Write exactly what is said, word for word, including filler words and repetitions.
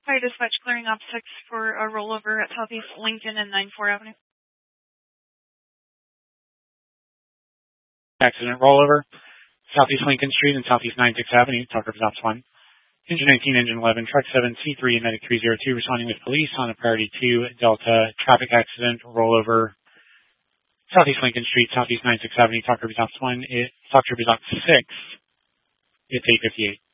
Fire dispatch clearing op six for a rollover at Southeast Lincoln and nine four Avenue. Accident rollover, Southeast Lincoln Street and Southeast nine six Avenue, Tucker Ops one. Engine nineteen, Engine eleven, Truck seven, C three, and Medic three zero two responding with police on a Priority two Delta traffic accident rollover, Southeast Lincoln Street, Southeast nine six Avenue, Tucker Ops one. It, Tucker Ops six. It's eight fifty-eight.